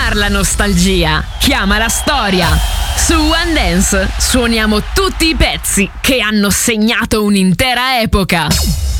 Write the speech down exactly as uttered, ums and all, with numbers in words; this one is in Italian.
chiamar la nostalgia, chiama la storia. Su One Dance suoniamo tutti i pezzi che hanno segnato un'intera epoca.